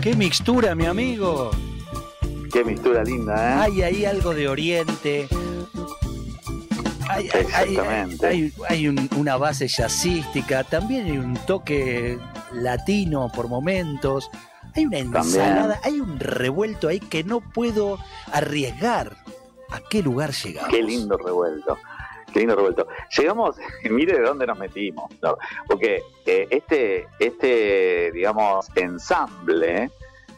¡Qué mixtura, mi amigo! Qué mixtura linda, ¿eh? Hay ahí algo de Oriente. Hay una base jazzística, también hay un toque latino por momentos. Hay una ensalada, hay un revuelto ahí que no puedo arriesgar. ¿A qué lugar llegamos? Qué lindo revuelto. Qué lindo revuelto. Llegamos, mire de dónde nos metimos, ¿no? Porque digamos, ensamble,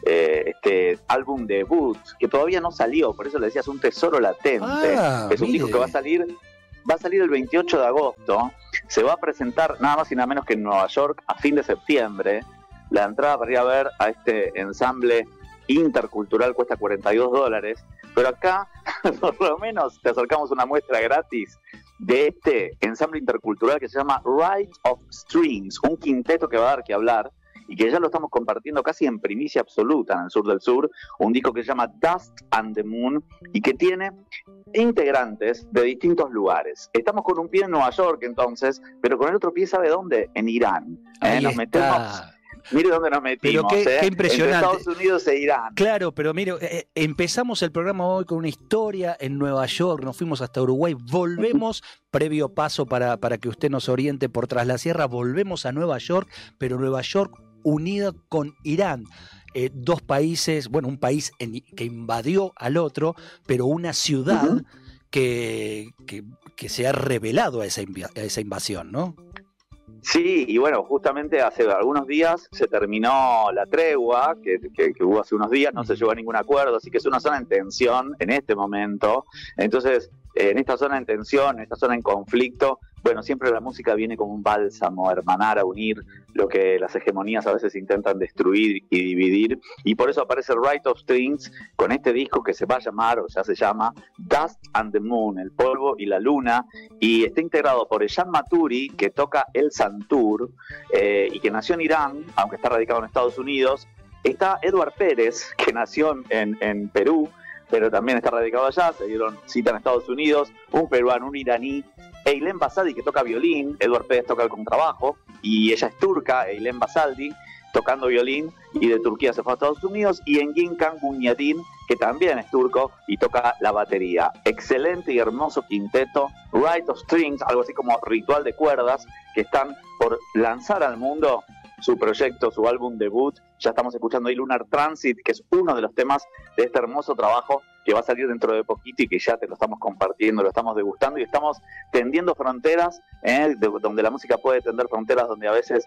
este álbum debut, que todavía no salió, por eso le decías un tesoro latente, es un disco que va a salir el 28 de agosto, se va a presentar nada más y nada menos que en Nueva York a fin de septiembre. La entrada para ir a ver a este ensamble intercultural cuesta $42, pero acá por lo menos te acercamos una muestra gratis de este ensamble intercultural que se llama Right of Strings, un quinteto que va a dar que hablar y que ya lo estamos compartiendo casi en primicia absoluta en el sur del sur, un disco que se llama Dust and the Moon y que tiene integrantes de distintos lugares. Estamos con un pie en Nueva York entonces, pero con el otro pie, ¿sabe dónde? En Irán. Nos metemos... Mire dónde nos metimos, pero qué impresionante. Entre Estados Unidos e Irán. Claro, pero mire, empezamos el programa hoy con una historia en Nueva York, nos fuimos hasta Uruguay, volvemos, previo paso para que usted nos oriente por Tras la Sierra, volvemos a Nueva York, pero Nueva York unida con Irán. Dos países, bueno, un país que invadió al otro, pero una ciudad que se ha rebelado a esa invasión, ¿no? Sí, y bueno, justamente hace algunos días se terminó la tregua que hubo hace unos días, no se llegó a ningún acuerdo, así que es una zona en tensión en este momento. Entonces, en esta zona en tensión, en esta zona en conflicto, bueno, siempre la música viene como un bálsamo a hermanar, a unir lo que las hegemonías a veces intentan destruir y dividir, y por eso aparece Right of Strings con este disco que se va a llamar, o ya se llama, Dust and the Moon, el polvo y la luna, y está integrado por Ejan Maturi, que toca el santur, y que nació en Irán, aunque está radicado en Estados Unidos. Está Edward Pérez, que nació en Perú, pero también está radicado allá, se dieron cita en Estados Unidos, un peruano, un iraní, Eylem Basaldi, que toca violín, Edward Pérez toca el contrabajo, y ella es turca, Eylem Basaldi, tocando violín, y de Turquía se fue a Estados Unidos, y Engin Can Bunyadin, que también es turco, y toca la batería. Excelente y hermoso quinteto, Right of Strings, algo así como ritual de cuerdas, que están por lanzar al mundo su proyecto, su álbum debut. Ya estamos escuchando ahí Lunar Transit, que es uno de los temas de este hermoso trabajo que va a salir dentro de poquito y que ya te lo estamos compartiendo, lo estamos degustando y estamos tendiendo fronteras, donde la música puede tender fronteras, donde a veces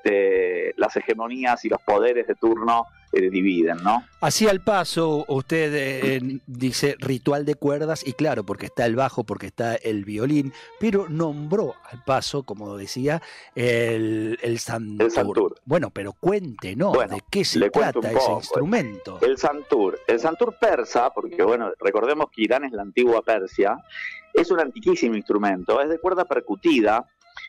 las hegemonías y los poderes de turno dividen, ¿no? Así al paso, usted dice ritual de cuerdas, y claro, porque está el bajo, porque está el violín, pero nombró al paso, como decía, el santur. El santur. Bueno, pero cuéntenos, bueno, ¿de qué se trata ese instrumento? El santur persa, porque bueno, recordemos que Irán es la antigua Persia, es un antiquísimo instrumento, es de cuerda percutida.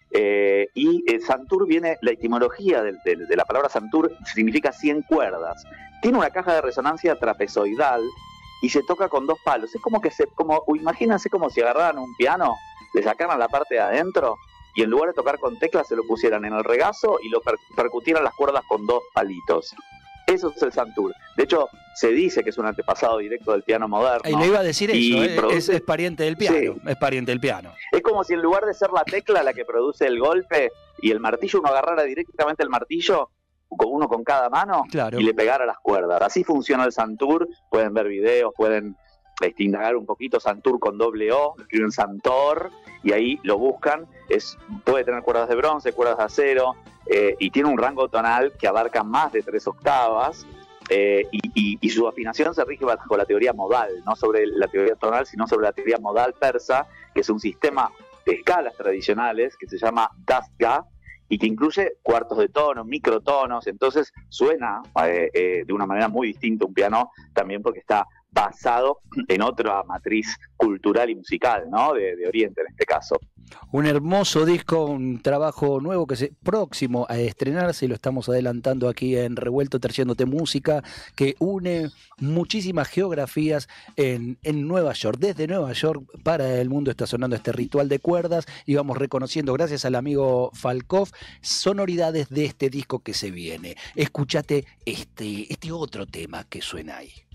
Y santur viene, la etimología de la palabra santur significa 100 cuerdas. Tiene una caja de resonancia trapezoidal y se toca con 2 palos. Es como que imagínense como si agarraran un piano, le sacaran la parte de adentro y en lugar de tocar con teclas se lo pusieran en el regazo y lo percutieran las cuerdas con 2 palitos. Eso es el santur. De hecho, se dice que es un antepasado directo del piano moderno. Y le iba a decir eso, es pariente del piano. Sí. Es pariente del piano. Es como si en lugar de ser la tecla la que produce el golpe y el martillo, uno agarrara directamente el martillo, uno con cada mano, claro, y le pegara las cuerdas. Así funciona el santur. Pueden ver videos, pueden indagar un poquito. Santur con doble O, escriben Santor y ahí lo buscan. Puede tener cuerdas de bronce, cuerdas de acero, y tiene un rango tonal que abarca más de 3 octavas, y su afinación se rige bajo la teoría modal, no sobre la teoría tonal, sino sobre la teoría modal persa, que es un sistema de escalas tradicionales que se llama Dastgah y que incluye cuartos de tono, microtonos. Entonces suena de una manera muy distinta un piano, también porque está basado en otra matriz cultural y musical, ¿no? De Oriente en este caso. Un hermoso disco, un trabajo nuevo que es próximo a estrenarse, y lo estamos adelantando aquí en Revuelto Terciándote Música, que une muchísimas geografías en Nueva York. Desde Nueva York para el mundo está sonando este ritual de cuerdas, y vamos reconociendo, gracias al amigo Falkov, sonoridades de este disco que se viene. Escúchate este otro tema que suena ahí.